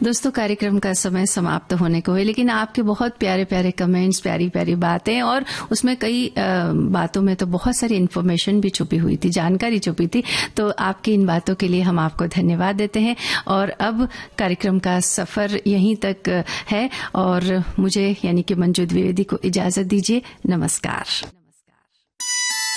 दोस्तों, कार्यक्रम का समय समाप्त होने को है, लेकिन आपके बहुत प्यारे प्यारे कमेंट्स, प्यारी प्यारी बातें, और उसमें कई बातों में तो बहुत सारी इन्फॉर्मेशन भी छुपी हुई थी, जानकारी छुपी थी। तो आपकी इन बातों के लिए हम आपको धन्यवाद देते हैं। और अब कार्यक्रम का सफर यहीं तक है और मुझे यानी कि मंजू द्विवेदी को इजाजत दीजिए। नमस्कार।